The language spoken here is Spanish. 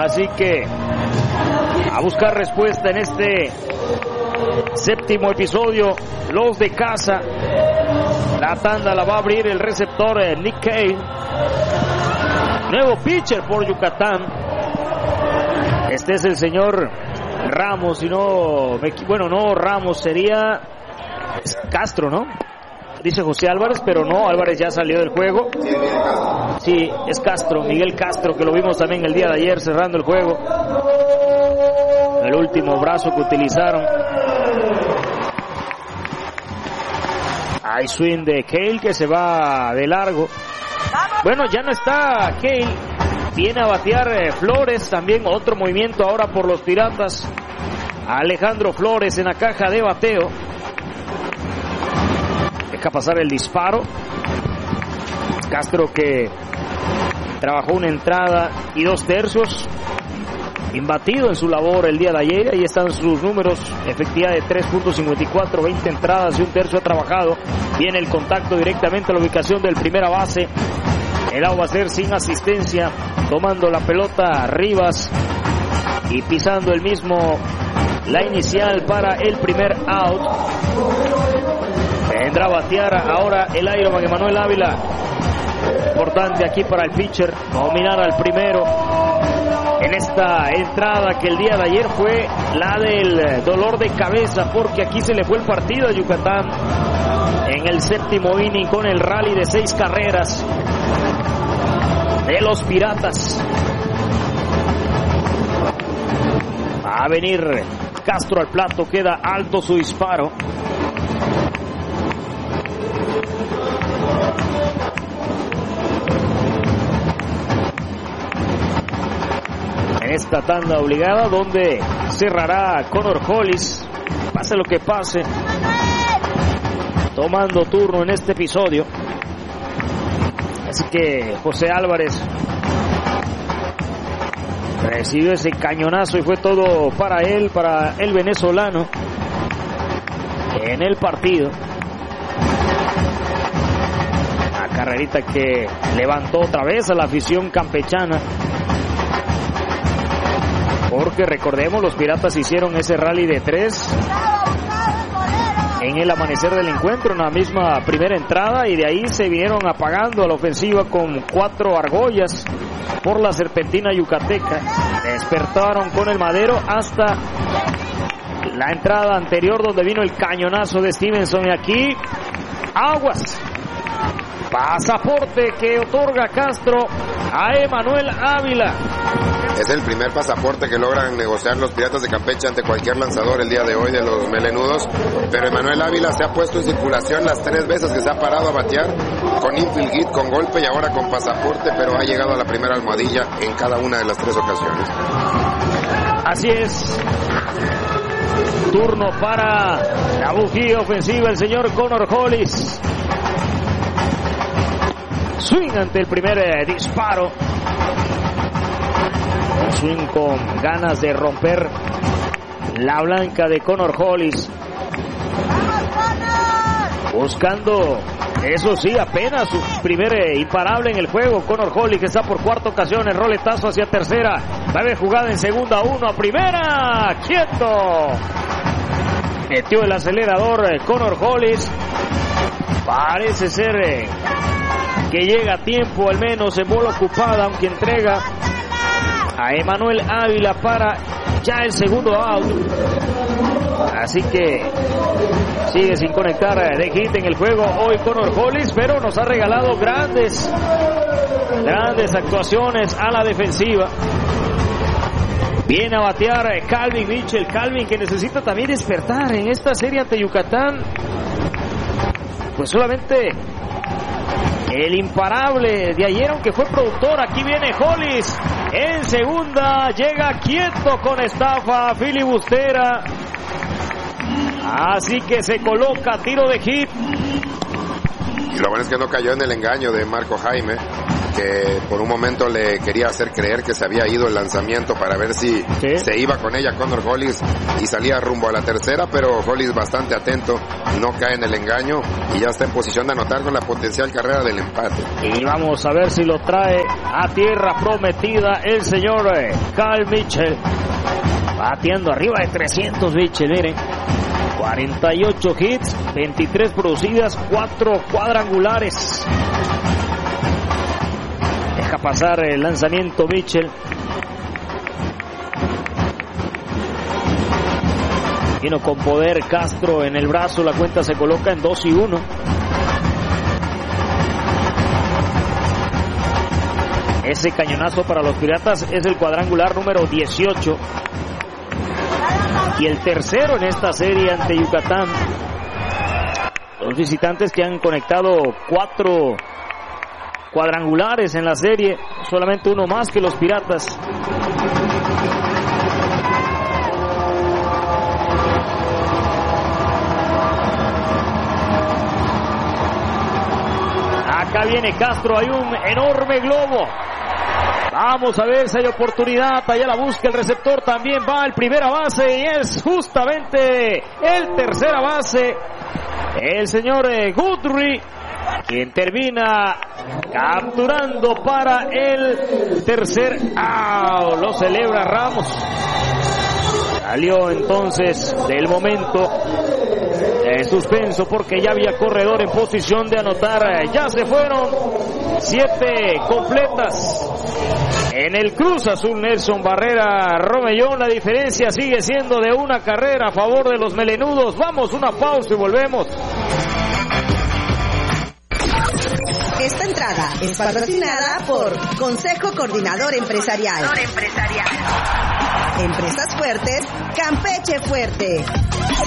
Así que a buscar respuesta en este séptimo episodio, los de casa. La tanda la va a abrir el receptor Nick Cale. Nuevo pitcher por Yucatán. Este es el señor Ramos, si no, bueno, no Ramos, sería Castro, ¿no? Dice José Álvarez, pero no, Álvarez ya salió del juego. Sí, es Castro, Miguel Castro, que lo vimos también el día de ayer cerrando el juego. El último brazo que utilizaron. Hay swing de Cale que se va de largo. Bueno, ya no está Cale. Viene a batear Flores, también otro movimiento ahora por los Piratas. Alejandro Flores en la caja de bateo. Deja pasar el disparo. Castro, que trabajó una entrada y 2/3. Imbatido en su labor el día de ayer. Ahí están sus números. Efectividad de 3.54, 20 entradas y 1/3 ha trabajado. Viene el contacto directamente a la ubicación del primera base. El out va a ser sin asistencia. Tomando la pelota Rivas y pisando el mismo la inicial para el primer out. Vendrá a batear ahora el Ironman Emanuel Ávila. Importante aquí para el pitcher dominar al primero en esta entrada que el día de ayer fue la del dolor de cabeza, porque aquí se le fue el partido a Yucatán en el séptimo inning con el rally de 6 carreras de los Piratas. Va a venir Castro al plato, queda alto su disparo. Esta tanda obligada donde cerrará Connor Hollis, pase lo que pase, tomando turno en este episodio. Así que José Álvarez recibió ese cañonazo y fue todo para él, para el venezolano en el partido. La carrerita que levantó otra vez a la afición campechana. Porque recordemos, los Piratas hicieron ese rally de 3 en el amanecer del encuentro, en la misma primera entrada, y de ahí se vinieron apagando a la ofensiva con 4 argollas por la serpentina yucateca. Despertaron con el madero hasta la entrada anterior donde vino el cañonazo de Stevenson, y aquí aguas. Pasaporte que otorga Castro a Emanuel Ávila. Es el primer pasaporte que logran negociar los Piratas de Campeche ante cualquier lanzador el día de hoy de los melenudos. Pero Emanuel Ávila se ha puesto en circulación las 3 veces que se ha parado a batear, con infield hit, con golpe y ahora con pasaporte, pero ha llegado a la primera almohadilla en cada una de las 3 ocasiones. Así es. Turno para la bujía ofensiva, el señor Connor Hollis. Swing ante el primer disparo. Un swing con ganas de romper la blanca de Connor Hollis. Buscando, eso sí, apenas su primer imparable en el juego. Connor Hollis, que está por 4ª ocasión, el roletazo hacia tercera. Va a haber jugada en segunda, 1 a primera. ¡Quieto! Metió el acelerador Connor Hollis. Parece ser que llega a tiempo, al menos en bola ocupada, aunque entrega a Emanuel Ávila para ya el segundo out. Así que sigue sin conectar de hit en el juego hoy Connor Hollis, pero nos ha regalado grandes actuaciones a la defensiva. Viene a batear Calvin Mitchell. Calvin, que necesita también despertar en esta serie ante Yucatán. Pues solamente el imparable de ayer, aunque fue productor. Aquí viene Hollis en segunda, llega quieto con estafa filibustera, así que se coloca tiro de hit. Y lo bueno es que no cayó en el engaño de Marco Jaime. que por un momento le quería hacer creer que se había ido el lanzamiento para ver si se iba con ella Connor Hollis y salía rumbo a la tercera, pero Hollis bastante atento, no cae en el engaño y ya está en posición de anotar con la potencial carrera del empate. Y vamos a ver si lo trae a tierra prometida el señor Cal Mitchell, batiendo arriba de 300 Mitchell, miren. 48 hits, 23 producidas, 4 cuadrangulares. Deja pasar el lanzamiento Mitchell. Vino con poder Castro en el brazo, la cuenta se coloca en 2-1. Ese cañonazo para los Piratas es el cuadrangular número 18. Y el tercero en esta serie ante Yucatán. Los visitantes que han conectado 4 cuadrangulares en la serie, solamente uno más que los Piratas. Acá viene Castro, hay un enorme globo. Vamos a ver si hay oportunidad, allá la busca el receptor, también va el primera base y es justamente el tercera base, el señor Guthrie, quien termina capturando para el tercer out. Lo celebra Ramos. Salió entonces del momento de suspenso porque ya había corredor en posición de anotar. Ya se fueron 7 completas. En el Cruz Azul Nelson Barrera Romellón, la diferencia sigue siendo de una carrera a favor de los melenudos. Vamos, una pausa y volvemos. Esta entrada es patrocinada por Consejo Coordinador Empresarial. Empresas fuertes, Campeche fuerte.